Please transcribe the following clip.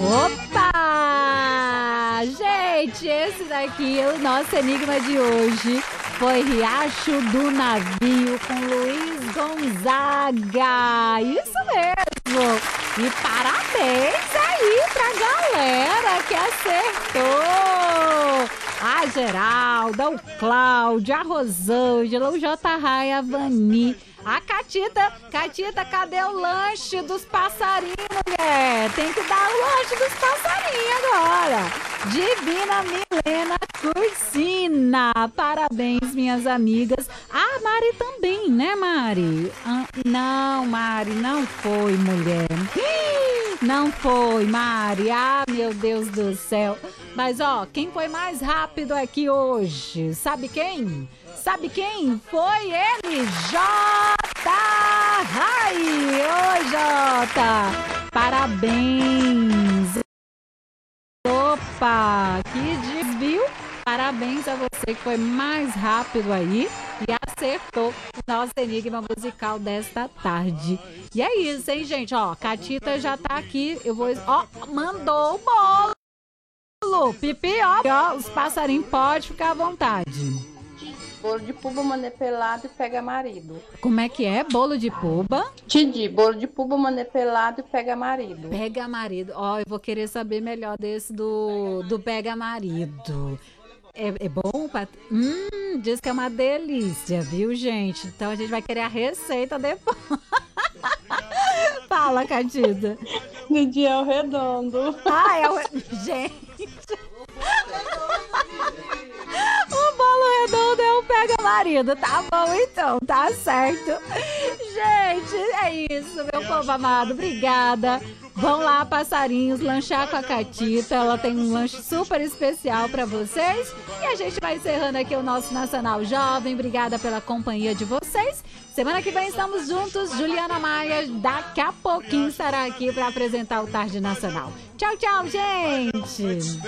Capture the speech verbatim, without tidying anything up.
Opa! Gente, esse daqui, o nosso enigma de hoje foi Riacho do Navio com Luiz Gonzaga. Isso mesmo! E parabéns aí pra galera que acertou! A Geralda, o Cláudio, a Rosângela, o J. Rai, a Vani, a Catita. Catita, cadê o lanche dos passarinhos, mulher? Tem que dar o lanche dos passarinhos agora. Divina Milena Cursina. Parabéns, minhas amigas. A Mari também, né, Mari? Ah, não, Mari, não foi, mulher. Não foi, Mari. Ah, meu Deus do céu. Mas, ó, quem foi mais rápido aqui hoje? Sabe quem? Sabe quem? Foi ele, Jota Rai. Oi, Jota. Parabéns. Opa, que desvio. Parabéns a você que foi mais rápido aí e acertou o nosso enigma musical desta tarde. E é isso, hein, gente? Ó, Catita já tá aqui. Eu vou... Ó, mandou o bolo. Pipi, ó, ó, os passarinhos podem ficar à vontade. Bolo de puba, manipelado e pega marido. Como é que é? Bolo de puba? Didi, bolo de puba, manipelado e pega marido. Pega marido. Ó, eu vou querer saber melhor desse do, do pega marido. É, é bom? Pat... Hum, diz que é uma delícia, viu, gente? Então a gente vai querer a receita depois. Fala, Catita. Didi é o redondo. Ah, é o... Gente... O bolo redondo é o pega marido, tá bom então, tá certo. Gente, é isso, meu povo amado, obrigada. Vão lá, passarinhos, lanchar com a Catita, ela tem um lanche super especial pra vocês. E a gente vai encerrando aqui o nosso Nacional Jovem, obrigada pela companhia de vocês. Semana que vem estamos juntos, Juliana Maia daqui a pouquinho estará aqui pra apresentar o Tarde Nacional. Tchau, tchau, gente!